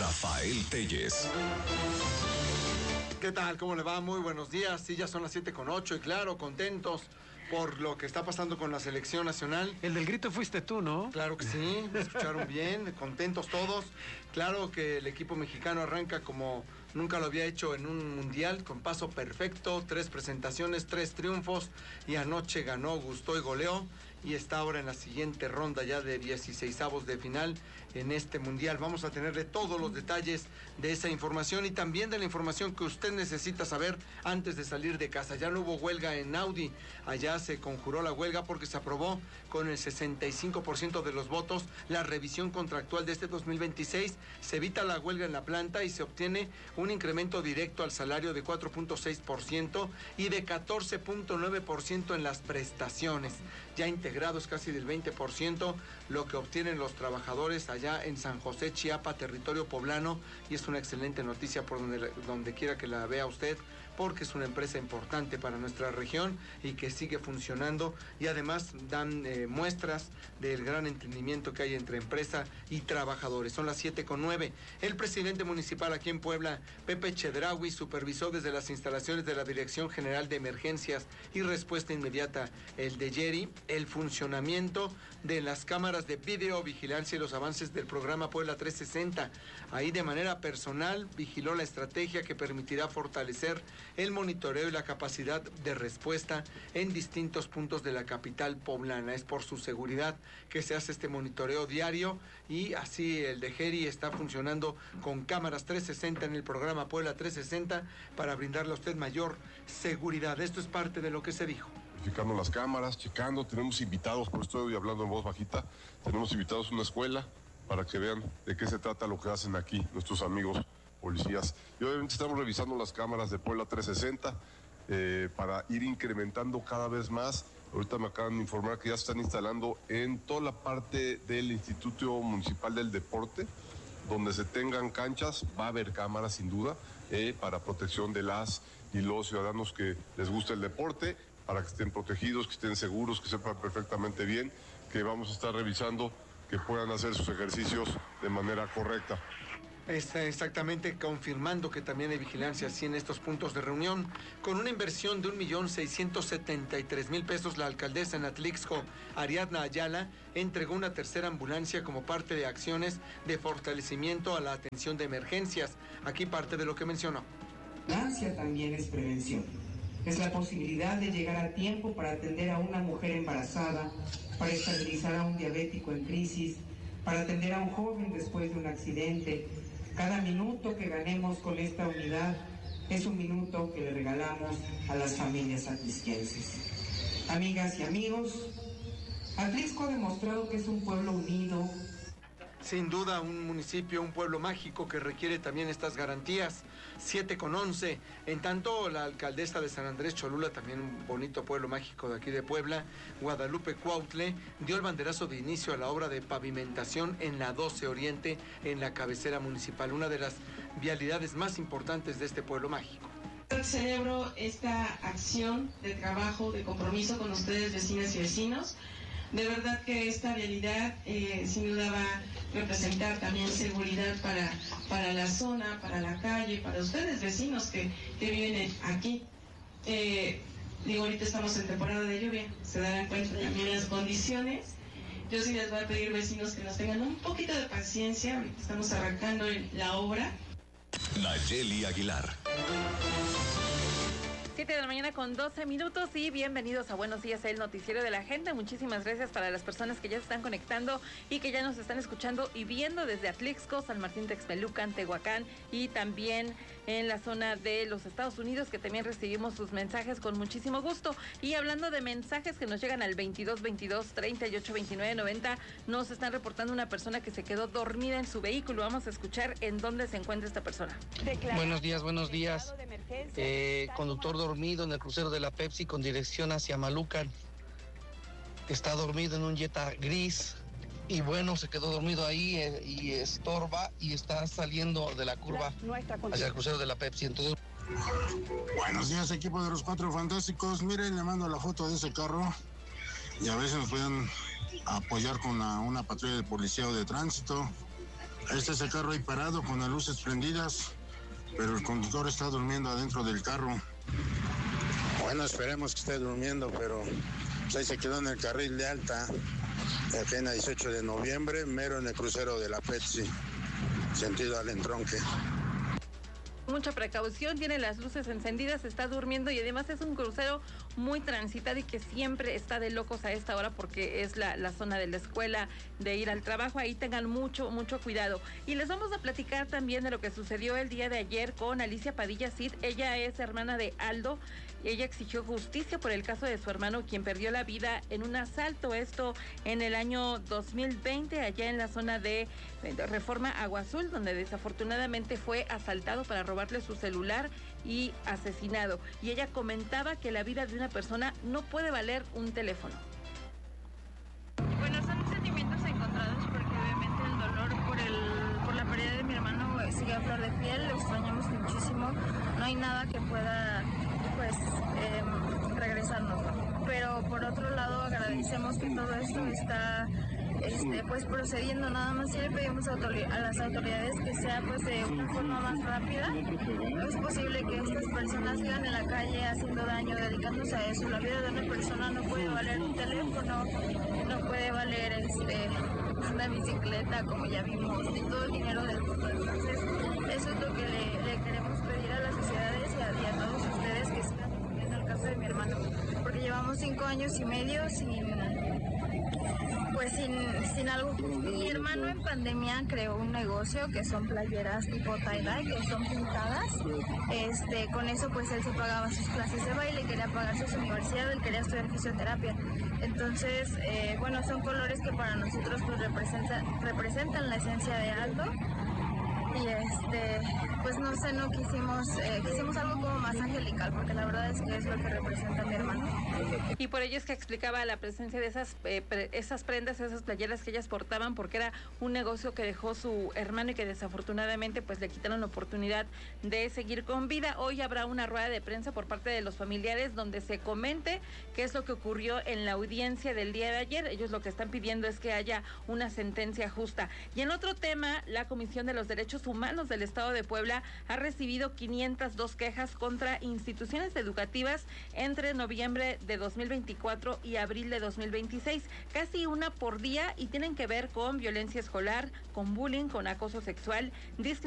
Rafael Telles. ¿Qué tal? ¿Cómo le va? Muy buenos días. Sí, ya son las 7:08 y claro, contentos por lo que está pasando con la selección nacional. El del grito fuiste tú, ¿no? Claro que sí, me escucharon bien, contentos todos. Claro que el equipo mexicano arranca como nunca lo había hecho en un mundial, con paso perfecto, 3 presentaciones, 3 triunfos, y anoche ganó, gustó y goleó, y está ahora en la siguiente ronda ya de 16avos de final en este mundial. Vamos a tenerle todos los detalles de esa información y también de la información que usted necesita saber antes de salir de casa. Ya no hubo huelga en Audi, allá se conjuró la huelga porque se aprobó con el 65% de los votos la revisión contractual de este 2026, se evita la huelga en la planta y se obtiene un incremento directo al salario de 4.6% y de 14.9% en las prestaciones. Ya integrados casi del 20% lo que obtienen los trabajadores allá en San José, Chiapa, territorio poblano, y es una excelente noticia por donde quiera que la vea usted, porque es una empresa importante para nuestra región y que sigue funcionando, y además dan muestras del gran entendimiento que hay entre empresa y trabajadores. Son las 7:09. El presidente municipal aquí en Puebla, Pepe Chedraui, supervisó desde las instalaciones de la Dirección General de Emergencias y Respuesta Inmediata, el DEYERI, el funcionamiento de las cámaras de videovigilancia y los avances del programa Puebla 360. Ahí de manera personal vigiló la estrategia que permitirá fortalecer el monitoreo y la capacidad de respuesta en distintos puntos de la capital poblana. Es por su seguridad que se hace este monitoreo diario, y así el DEYERI está funcionando con cámaras 360 en el programa Puebla 360 para brindarle a usted mayor seguridad. Esto es parte de lo que se dijo. Verificando las cámaras, checando, tenemos invitados, por esto estoy hablando en voz bajita, tenemos invitados a una escuela para que vean de qué se trata lo que hacen aquí nuestros amigos policías. Y obviamente estamos revisando las cámaras de Puebla 360 para ir incrementando cada vez más. Ahorita me acaban de informar que ya se están instalando en toda la parte del Instituto Municipal del Deporte, donde se tengan canchas, va a haber cámaras sin duda, para protección de las y los ciudadanos que les gusta el deporte, para que estén protegidos, que estén seguros, que sepan perfectamente bien, que vamos a estar revisando que puedan hacer sus ejercicios de manera correcta. Está exactamente, confirmando que también hay vigilancia así en estos puntos de reunión. Con una inversión de 1,673,000 pesos, la alcaldesa en Atlixco, Ariadna Ayala, entregó una tercera ambulancia como parte de acciones de fortalecimiento a la atención de emergencias. Aquí parte de lo que mencionó. La ambulancia también es prevención. Es la posibilidad de llegar a tiempo para atender a una mujer embarazada, para estabilizar a un diabético en crisis, para atender a un joven después de un accidente. Cada minuto que ganemos con esta unidad es un minuto que le regalamos a las familias atlixquenses. Amigas y amigos, Atlixco ha demostrado que es un pueblo unido. Sin duda, un municipio, un pueblo mágico que requiere también estas garantías. 7:11. En tanto, la alcaldesa de San Andrés Cholula, también un bonito pueblo mágico de aquí de Puebla, Guadalupe Cuautle, dio el banderazo de inicio a la obra de pavimentación en la 12 Oriente, en la cabecera municipal, una de las vialidades más importantes de este pueblo mágico. Celebro esta acción de trabajo, de compromiso con ustedes, vecinas y vecinos. De verdad que esta vialidad sin duda va a representar también seguridad para la zona, para la calle, para ustedes vecinos que viven aquí. Ahorita estamos en temporada de lluvia, se darán cuenta también las condiciones. Yo sí les voy a pedir, vecinos, que nos tengan un poquito de paciencia. Ahorita estamos arrancando la obra. Nayeli Aguilar. 7 de la mañana con 12 minutos y bienvenidos a Buenos Días, el noticiero de la gente. Muchísimas gracias para las personas que ya se están conectando y que ya nos están escuchando y viendo desde Atlixco, San Martín Texmelucan, Tehuacán y también en la zona de los Estados Unidos, que también recibimos sus mensajes con muchísimo gusto. Y hablando de mensajes que nos llegan al 2222-382990, nos están reportando una persona que se quedó dormida en su vehículo. Vamos a escuchar en dónde se encuentra esta persona. Buenos días. Conductor dormido en el crucero de la Pepsi con dirección hacia Malucan. Está dormido en un Jetta gris y bueno, se quedó dormido ahí y estorba y está saliendo de la curva hacia el crucero de la Pepsi. Entonces, buenos días, equipo de los Cuatro Fantásticos. Miren, le mando la foto de ese carro y a veces nos pueden apoyar con una patrulla de policía o de tránsito. Este es el carro ahí parado con las luces prendidas, pero el conductor está durmiendo adentro del carro. Bueno, esperemos que esté durmiendo, pero pues ahí se quedó en el carril de alta, apenas 18 de noviembre, mero en el crucero de la Pepsi, sentido al entronque. Mucha precaución, tiene las luces encendidas, está durmiendo y además es un crucero muy transitado y que siempre está de locos a esta hora porque es la zona de la escuela, de ir al trabajo. Ahí tengan mucho cuidado. Y les vamos a platicar también de lo que sucedió el día de ayer con Alicia Padilla Cid. Ella es hermana de Aldo. Ella exigió justicia por el caso de su hermano, quien perdió la vida en un asalto, esto en el año 2020, allá en la zona de Reforma Agua Azul, donde desafortunadamente fue asaltado para robarle su celular y asesinado. Y ella comentaba que la vida de una persona no puede valer un teléfono. Bueno, son sentimientos encontrados porque obviamente el dolor por la pérdida de mi hermano sigue a flor de piel, lo extrañamos muchísimo, no hay nada que pueda regresarnos, pero por otro lado agradecemos que todo esto está procediendo. Nada más sí le pedimos a las autoridades que sea de una forma más rápida. No es posible que estas personas sigan en la calle haciendo daño, dedicándose a eso. La vida de una persona no puede valer un teléfono, no puede valer una bicicleta, como ya vimos, ni todo el dinero del mundo. Entonces eso es lo que le queremos pedir a las sociedades y a todos ustedes, que sigan defendiendo el caso de mi hermano, porque llevamos 5 años y medio sin algo. Mi hermano en pandemia creó un negocio que son playeras tipo tie-dye, que son pintadas. Con eso él se pagaba sus clases de baile, quería pagarse su universidad, él quería estudiar fisioterapia. Entonces, son colores que para nosotros representan la esencia de Aldo. Y no quisimos algo como más angelical, porque la verdad es que es lo que representa a mi hermano. Y por ello es que explicaba la presencia de esas prendas, esas playeras que ellas portaban, porque era un negocio que dejó su hermano y que desafortunadamente le quitaron la oportunidad de seguir con vida. Hoy habrá una rueda de prensa por parte de los familiares donde se comente qué es lo que ocurrió en la audiencia del día de ayer. Ellos lo que están pidiendo es que haya una sentencia justa. Y en otro tema, la Comisión de los Derechos Humanos del Estado de Puebla ha recibido 502 quejas contra instituciones educativas entre noviembre de 2024 y abril de 2026, casi una por día, y tienen que ver con violencia escolar, con bullying, con acoso sexual, discriminación